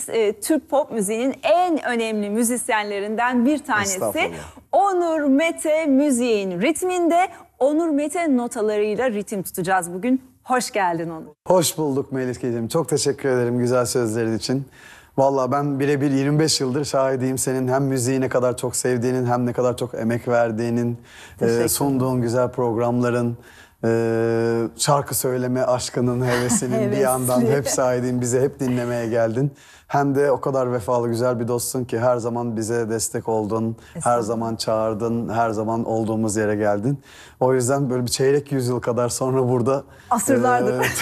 Türk pop müziğinin en önemli müzisyenlerinden bir tanesi. Onur Mete müziğin ritminde, Onur Mete notalarıyla ritim tutacağız bugün. Hoş geldin Onur. Hoş bulduk Melike'ciğim. Çok teşekkür ederim güzel sözlerin için. Vallahi ben birebir 25 yıldır şahidiyim senin hem müziği ne kadar çok sevdiğinin hem ne kadar çok emek verdiğinin, sunduğun güzel programların, şarkı söyleme aşkının, hevesinin bir yandan hep şahidiyim. Bizi hep dinlemeye geldin. Hem de o kadar vefalı güzel bir dostsun ki her zaman bize destek oldun, her zaman çağırdın, her zaman olduğumuz yere geldin. O yüzden böyle bir çeyrek yüzyıl kadar sonra burada asırlardır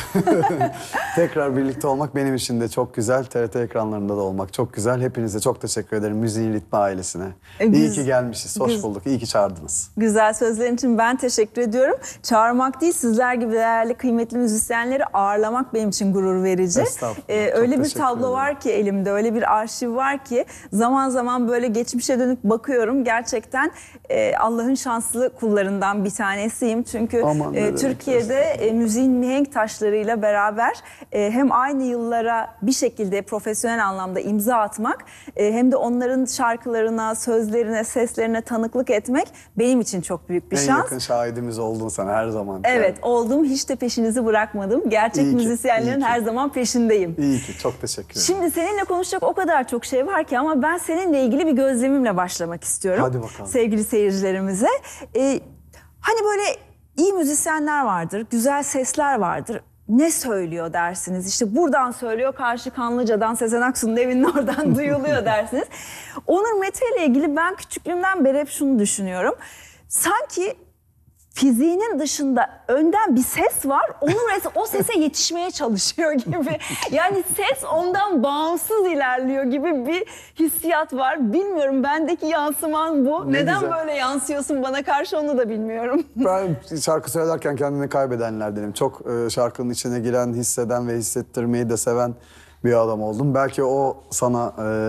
tekrar birlikte olmak benim için de çok güzel. TRT ekranlarında da olmak çok güzel. Hepinize çok teşekkür ederim Müziğin Ritmi ailesine. İyi ki gelmişiz, hoş bulduk, iyi ki çağırdınız. Güzel sözlerin için ben teşekkür ediyorum. Çağırmak değil, sizler gibi değerli, kıymetli müzisyenleri ağırlamak benim için gurur verici. Öyle bir tablo var ki elimde, öyle bir arşiv var ki zaman zaman böyle geçmişe dönüp bakıyorum. Gerçekten Allah'ın şanslı kullarından bir tanesiyim. Çünkü Türkiye'de müziğin mihenk taşlarıyla beraber hem aynı yıllara bir şekilde profesyonel anlamda imza atmak hem de onların şarkılarına, sözlerine, seslerine tanıklık etmek benim için çok büyük bir şans. En yakın şahidimiz oldun sen her zaman. Evet, oldum. Hiç de peşinizi bırakmadım. Gerçek müzisyenlerin her zaman peşindeyim. İyi ki, çok teşekkür ederim. Şimdi seninle konuşacak o kadar çok şey var ki ama ben seninle ilgili bir gözlemimle başlamak istiyorum. Hadi bakalım. Sevgili seyircilerimize. Hani böyle iyi müzisyenler vardır, güzel sesler vardır. Ne söylüyor dersiniz? İşte buradan söylüyor, karşı Kanlıca'dan Sezen Aksu'nun evinin oradan duyuluyor dersiniz. Onur Mete ile ilgili ben küçüklüğümden beri hep şunu düşünüyorum. Sanki fiziğinin dışında önden bir ses var, Onur o sese yetişmeye çalışıyor gibi. Yani ses ondan bağımsız ilerliyor gibi bir hissiyat var. Bilmiyorum, bendeki yansıman bu. Neden böyle yansıyorsun bana karşı onu da bilmiyorum. Ben şarkı söylerken kendini kaybedenlerdenim. Çok şarkının içine giren, hisseden ve hissettirmeyi de seven bir adam oldum. Belki o sana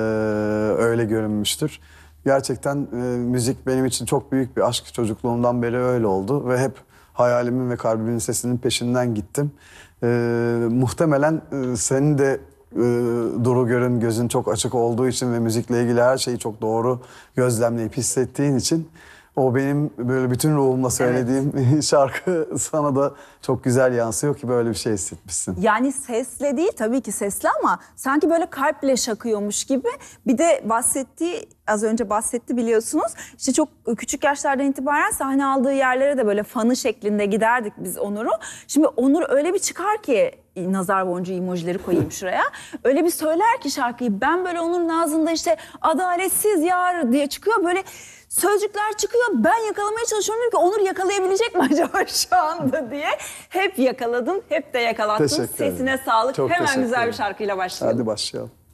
öyle görünmüştür. Gerçekten müzik benim için çok büyük bir aşk. Çocukluğumdan beri öyle oldu ve hep hayalimin ve kalbimin sesinin peşinden gittim. Muhtemelen senin de duru görün, gözün çok açık olduğu için ve müzikle ilgili her şeyi çok doğru gözlemleyip hissettiğin için o benim böyle bütün ruhumla söylediğim şarkı sana da çok güzel yansıyor ki böyle bir şey hissetmişsin. Yani sesle değil, tabii ki sesli ama sanki böyle kalple şakıyormuş gibi. Bir de az önce bahsetti biliyorsunuz. İşte çok küçük yaşlardan itibaren sahne aldığı yerlere de böyle fanı şeklinde giderdik biz Onur'u. Şimdi Onur öyle bir çıkar ki, nazar boncuğu emojileri koyayım şuraya. Öyle bir söyler ki şarkıyı, ben böyle Onur'un ağzında işte adaletsiz yar diye çıkıyor, böyle sözcükler çıkıyor. Ben yakalamaya çalışıyorum, diyorum ki Onur yakalayabilecek mi acaba şu anda diye. Hep yakaladın, hep de yakalattın. Sesine sağlık. Hemen güzel bir şarkıyla başlayalım. Hadi başlayalım.